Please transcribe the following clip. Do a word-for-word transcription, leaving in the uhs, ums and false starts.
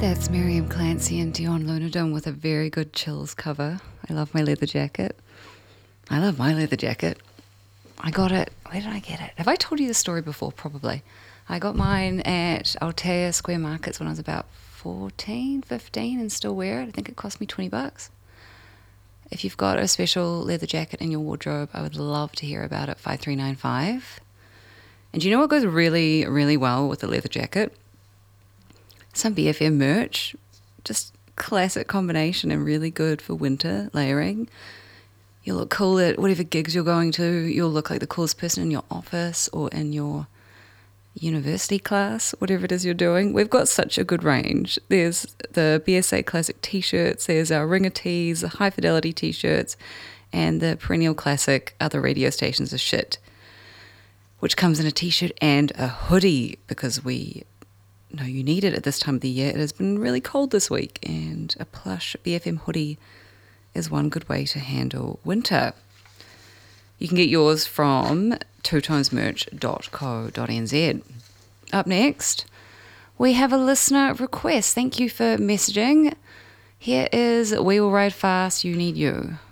That's Miriam Clancy and Dion Lunadon with a very good Chills cover. I love my leather jacket. I love my leather jacket. I got it. Where did I get it? Have I told you this story before? Probably. I got mine at Aotea Square Markets when I was about fourteen, fifteen and still wear it. I think it cost me twenty bucks. If you've got a special leather jacket in your wardrobe, I would love to hear about it. five three nine five. And do you know what goes really, really well with a leather jacket? Some B F M merch. Just classic combination and really good for winter layering. You'll look cool at whatever gigs you're going to. You'll look like the coolest person in your office or in your university class, whatever it is you're doing. We've got such a good range. There's the B S A Classic t-shirts, there's our Ringer tees, the High Fidelity t-shirts, and the perennial classic Other Radio Stations Are Shit, which comes in a t-shirt and a hoodie because we know you need it at this time of the year. It has been really cold this week, and a plush B F M hoodie is one good way to handle winter. You can get yours from two tones merch dot co dot n z. Up next, we have a listener request. Thank you for messaging. Here is We Will Ride Fast, You Need You.